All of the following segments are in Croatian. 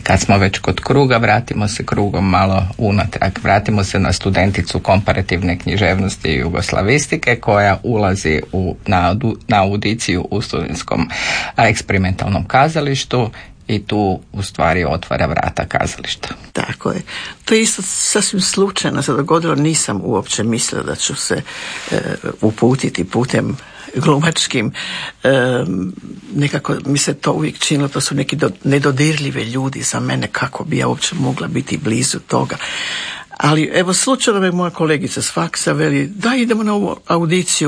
Kad smo već kod kruga, vratimo se krugom malo unatrag. Vratimo se na studenticu komparativne književnosti i jugoslavistike koja ulazi na audiciju u studentskom eksperimentalnom kazalištu i tu u stvari otvara vrata kazališta. Tako je. To je isto sasvim slučajno se dogodilo, nisam uopće mislila da ću se uputiti putem glumačkim. Nekako mi se to uvijek činilo, to su neki nedodirljive ljudi za mene, kako bi ja uopće mogla biti blizu toga. Ali evo, slučajno me moja kolegica s faksa veli, da idemo na ovu audiciju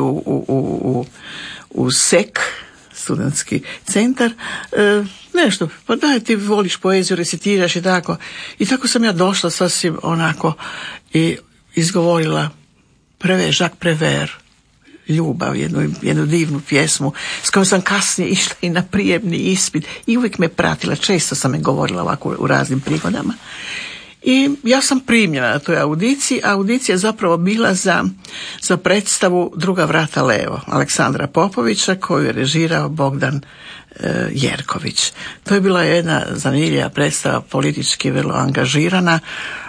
u SEK, studentski centar, nešto, pa daj, ti voliš poeziju, recitiraš i tako. I tako sam ja došla sasvim onako i izgovorila Jacques Prévert, Ljubav, jednu divnu pjesmu s kojom sam kasnije išla i na prijemni ispit i uvijek me pratila, često sam je govorila ovako u raznim prigodama. I ja sam primljena na toj audiciji. Audicija je zapravo bila za predstavu Druga vrata levo Aleksandra Popovića, koju je režirao Bogdan Jerković. To je bila jedna zanimljiva predstava, politički vrlo angažirana,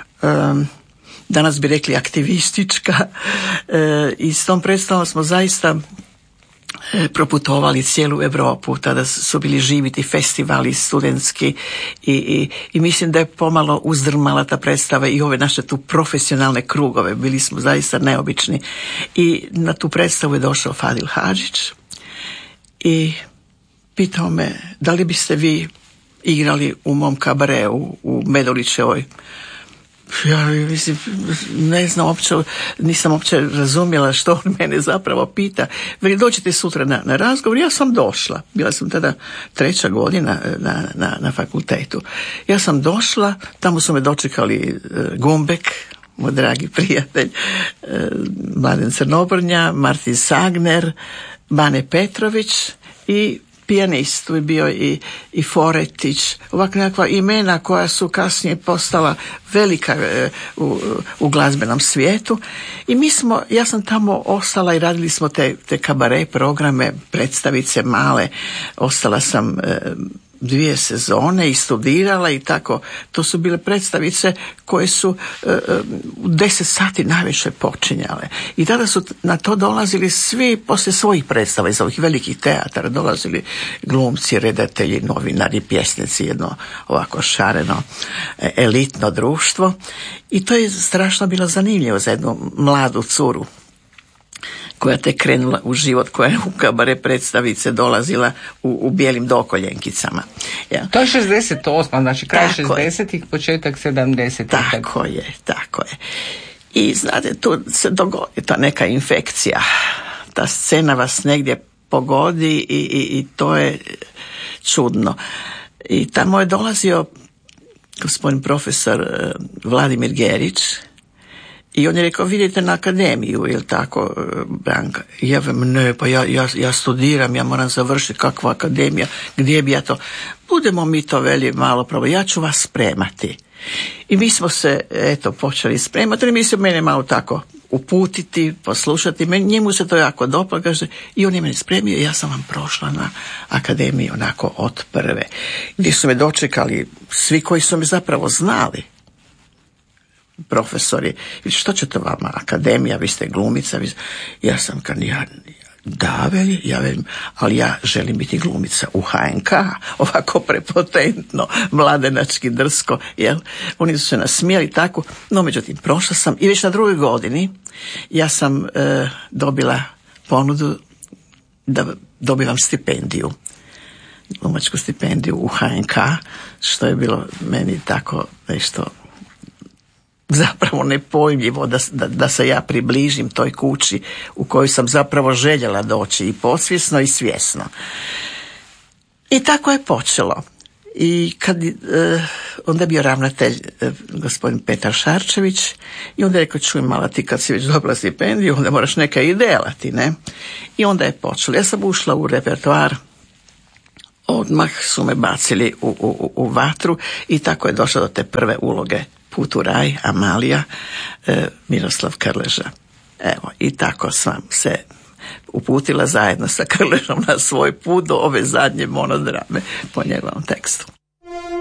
danas bi rekli aktivistička, i s tom predstavom smo zaista proputovali cijelu Europu. Tada su bili živi ti festivali studentski i mislim da je pomalo uzdrmala ta predstava i ove naše tu profesionalne krugove. Bili smo zaista neobični. I na tu predstavu je došao Fadil Hadžić i pitao me da li biste vi igrali u mom kabareu u Medolićevoj. Ja mislim, ne znam uopće, nisam uopće razumjela što on mene zapravo pita. Veli, dođite sutra na razgovor. Ja sam došla. Bila sam tada 3. godina na fakultetu. Ja sam došla, tamo su me dočekali Gumbek, moj dragi prijatelj, Mladen Crnobrnja, Martin Sagner, Bane Petrović i pijanist, tu je bio i Foretić, ovakva nekakva imena koja su kasnije postala velika u glazbenom svijetu. I ja sam tamo ostala i radili smo te kabare programe, predstavice male. Ostala sam 2 sezone i studirala i tako. To su bile predstavice koje su u 10 sati najviše počinjale. I tada su na to dolazili svi poslije svojih predstava iz ovih velikih teatara. Dolazili glumci, redatelji, novinari, pjesnici, jedno ovako šareno elitno društvo. I to je strašno bilo zanimljivo za jednu mladu curu koja te krenula u život, koja je u kabare predstavice dolazila u bijelim dokoljenkicama. Ja. To je 68, znači kraj 60-ih, početak 70-ih. Tako je. I znate, tu se dogodi ta neka infekcija. Ta scena vas negdje pogodi i to je čudno. I tamo je dolazio gospodin profesor Vladimir Gerić, i on je rekao, vidite na akademiju, jel tako, Branka? Ja vem, ne, pa ja studiram, ja moram završiti, kakva akademija, gdje bi ja to? Budemo mi to veli malo probati, ja ću vas spremati. I mi smo se, počeli spremati, i mi se mene malo tako uputiti, poslušati, njemu se to jako dopalo, kaže, i on je mene spremio i ja sam vam prošla na akademiju onako od prve. Gdje su me dočekali svi koji su me zapravo znali, profesori, što će to vama, akademija, vi ste glumica, ja sam ali ja želim biti glumica u HNK, ovako prepotentno, mladenački, drsko, jel? Oni su se nasmijali tako, no međutim, prošla sam i već na 2. godini ja sam dobila ponudu da dobivam stipendiju, glumačku stipendiju u HNK, što je bilo meni tako nešto zapravo nepojmljivo da se ja približim toj kući u koju sam zapravo željela doći i podsvjesno i svjesno. I tako je počelo. I onda je bio ravnatelj gospodin Petar Šarčević i onda je rekao, čuj malo, ti kad si već dobila stipendiju, onda moraš neka i delati, ne? I onda je počelo. Ja sam ušla u repertoar, odmah su me bacili u vatru i tako je došlo do te prve uloge. Put u raj, Amalija, Miroslav Krleža. Evo, i tako sam se uputila zajedno sa Krležom na svoj put do ove zadnje monodrame po njegovom tekstu.